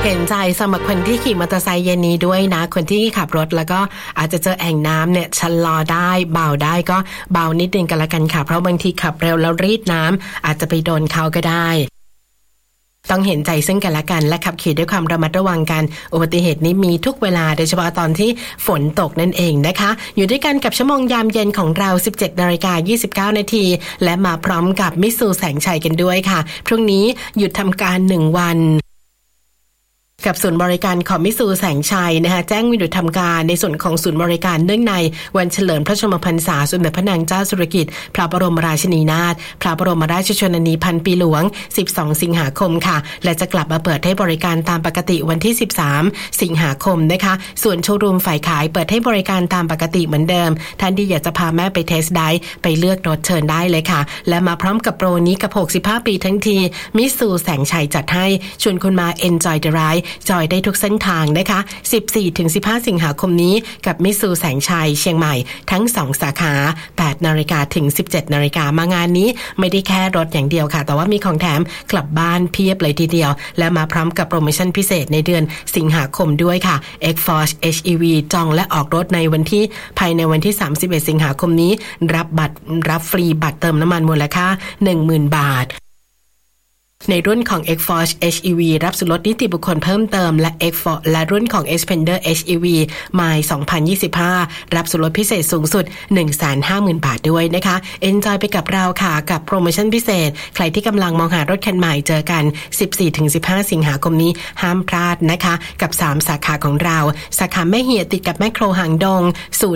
เห็นใจสำหรับคนที่ขี่มอเตอร์ไซค์เย็นนี้ด้วยนะคนที่ขับรถแล้วก็อาจจะเจอแอ่งน้ำเนี่ยชะลอได้เบาได้ก็เบานิดนึงกันละกันค่ะเพราะบางทีขับเร็วแล้วรีดน้ำอาจจะไปโดนเขาก็ได้ต้องเห็นใจซึ่งกันและกันและขับขี่ด้วยความระมัดระวังกันอุบัติเหตุนี้มีทุกเวลาโดยเฉพาะตอนที่ฝนตกนั่นเองนะคะอยู่ด้วยกันกับชั่วโมงยามเย็นของเรา 17:29 น.และมาพร้อมกับมิตซูแสงชัยกันด้วยค่ะพรุ่งนี้หยุดทำการ1วันกับศูนย์บริการของมิตซูแสงชัยนะคะแจ้งหยุดทำการในส่วนของศูนย์บริการเนื่องในวันเฉลิมพระชนมพรรษาสมเด็จพระนางเจ้าสิริกิติ์พระบรมราชินีนาถพระบรมราชชนนีพันปีหลวง12สิงหาคมค่ะและจะกลับมาเปิดให้บริการตามปกติวันที่13สิงหาคมนะคะส่วนโชว์รูมฝ่ายขายเปิดให้บริการตามปกติเหมือนเดิมท่านที่อยากจะพาแม่ไปเทสต์ไดรฟ์ไปเลือกรถเชิญได้เลยค่ะและมาพร้อมกับโปรนี้กับ65ปีทั้งทีมิตซูแสงชัยจัดให้ชวนคุณมา Enjoy the Ride จอยได้ทุกเส้นทางนะคะ 14-15 สิงหาคมนี้กับมิตซูแสงชัยเชียงใหม่ทั้ง2สาขา 8 นาฬิกาถึง 17 นาฬิกามางานนี้ไม่ได้แค่รถอย่างเดียวค่ะแต่ว่ามีของแถมกลับบ้านเพียบเลยทีเดียวและมาพร้อมกับโปรโมชั่นพิเศษในเดือนสิงหาคมด้วยค่ะ X-Force HEV จองและออกรถในวันที่ภายในวันที่31สิงหาคมนี้รับฟรีบัตรเติมน้ำมันมูลค่า 10,000 บาทในรุ่นของ X-Force HEV รับส่วนลดนิติบุคคลเพิ่มเติมและ X-Force และรุ่นของ Xpander HEV Mile 2025รับส่วนลดพิเศษสูงสุด 150,000 บาทด้วยนะคะ Enjoy ไปกับเราค่ะกับโปรโมชั่นพิเศษใครที่กำลังมองหารถคันใหม่เจอกัน 14-15 สิงหาคมนี้ห้ามพลาดนะคะกับ3สาขาของเราสาขาแม่เหียติดกับแมคโครหางดง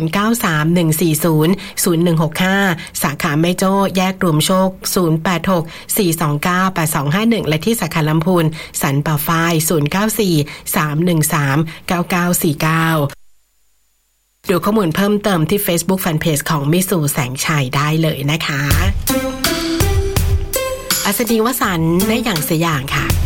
0931400165 สาขาแม่โจ้แยกรวมโชค 086-429-8251 และที่สาขาลำพูนสันป่าฝ้าย 094-313-9949 ดูข้อมูลเพิ่มเติมที่ Facebook Fanpage ของมิตซูแสงชัยได้เลยนะคะอัศนีวสันต์ได้อย่างเสียอย่างค่ะ